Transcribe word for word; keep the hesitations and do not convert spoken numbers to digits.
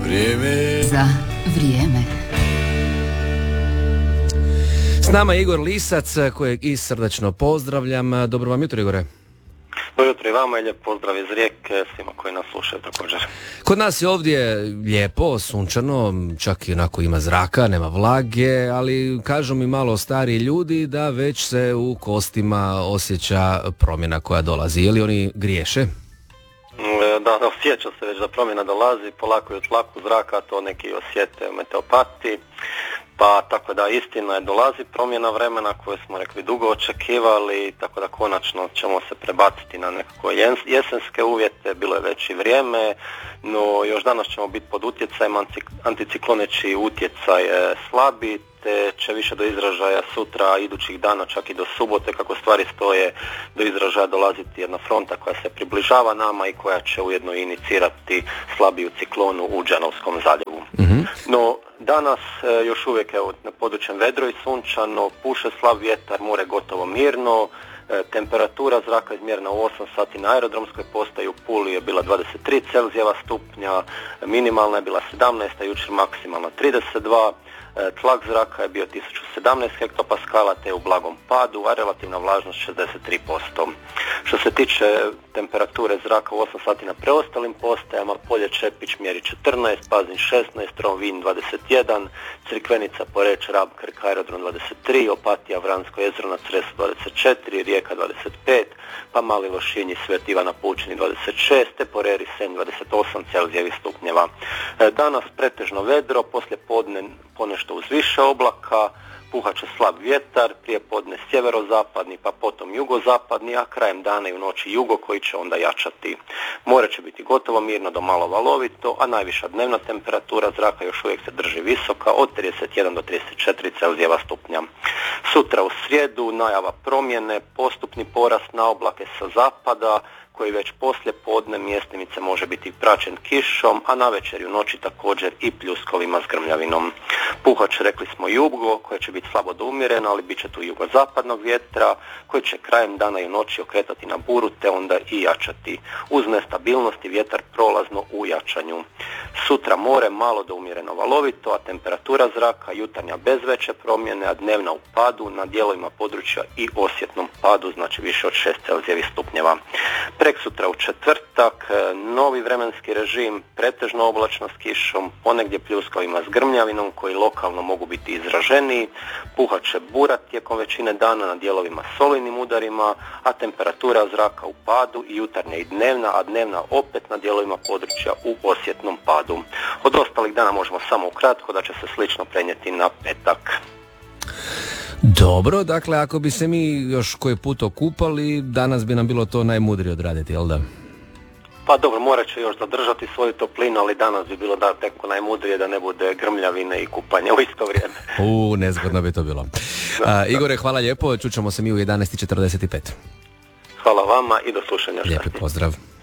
Vrijeme za vrijeme. S nama je Igor Lisac, kojeg i srdačno pozdravljam. Dobro vam jutro, Igore. Dobro jutro i vama i lijep pozdrav iz Rijeke svima koji nas slušaju također. Kod nas je ovdje lijepo, sunčano, čak i onako ima zraka, nema vlage, ali kažu mi malo stariji ljudi da već se u kostima osjeća promjena koja dolazi. Je li oni griješe? Da, osjeća se već da promjena dolazi, polako i u tlaku zraka, to neki osjete meteopati. Pa tako da istina je, dolazi promjena vremena koju smo rekli dugo očekivali, tako da konačno ćemo se prebaciti na nekako jesenske uvjete, bilo je već i vrijeme, no još danas ćemo biti pod utjecajem, anticikloneći utjecaj je slabi, te će više do izražaja sutra, idućih dana, čak i do subote, kako stvari stoje, do izražaja dolaziti jedna fronta koja se približava nama i koja će ujedno inicirati slabiju ciklonu u Džanovskom zaljevu. Mm-hmm. No, danas još uvijek evo, na područjem vedro i sunčano, puše slab vjetar, more gotovo mirno, e, temperatura zraka izmjerena u osam sati na aerodromskoj postaji u Puli je bila dvadeset tri Celzijeva stupnja, minimalna je bila sedamnaest, a jučer maksimalna trideset dva. Tlak zraka je bio tisuću sedamnaest hektopaskala te u blagom padu, a relativna vlažnost šezdeset tri posto. Što se tiče temperature zraka u osam sati na preostalim postajama, Polje Čepić mjeri četrnaest, Pazin šesnaest, Rovinj dvadeset jedan, Crikvenica, Poreč, Rab, Krk, Aerodrom dvadeset tri, Opatija, Vransko jezero na Cresu dvadeset četiri, Rijeka dvadeset pet, pa Mali Lošinj i Svet Ivan na Pučini dvadeset šest, te Poreri Senj dvadeset osam Celzijevih stupnjeva. Danas pretežno vedro, poslije podne ponešto uz više oblaka, puhat će slab vjetar, prije podne sjeverozapadni pa potom jugozapadni, a krajem dana i u noći jugo koji će onda jačati. More će biti gotovo mirno do malo valovito, a najviša dnevna temperatura zraka još uvijek se drži visoka od trideset jedan do trideset četiri Celzijeva stupnja. Sutra u srijedu najava promjene, postupni porast na oblake sa zapada, koji već poslije podne mjestimice može biti praćen kišom, a navečer i u noći također i pljuskovima s grmljavinom. Puhać, rekli smo, jugo, koje će biti slabo do umjereno, ali bit će tu jugozapadnog vjetra, koji će krajem dana i u noći okretati na buru, te onda i jačati. Uz nestabilnosti vjetar prolazno u jačanju. Sutra more malo do umjereno valovito, a temperatura zraka jutarnja bez veće promjene, a dnevna u padu, na dijelovima područja i osjetnom padu, znači više od šest Celzijevih stupnjeva. Preksutra u četvrtak, novi vremenski režim, pretežno oblačno s kišom, ponegdje pljuskovima s grmljavinom koji lokalno mogu biti izraženiji, puhat će bura tijekom većine dana na dijelovima s olujnim udarima, a temperatura zraka u padu i jutarnja i dnevna, a dnevna opet na dijelovima područja u osjetnom padu. Od ostalih dana možemo samo ukratko da će se slično prenijeti na petak. Dobro, dakle, ako bi se mi još koji put okupali, danas bi nam bilo to najmudrije odraditi, jel da? Pa dobro, morat će još zadržati svoju toplinu, ali danas bi bilo da teko najmudrije da ne bude grmljavine i kupanje u isto vrijeme. U, nezgodno bi to bilo. A, Igore, hvala lijepo, čućemo se mi u jedanaest i četrdeset pet. Hvala vama i do slušanja. Lijepi pozdrav.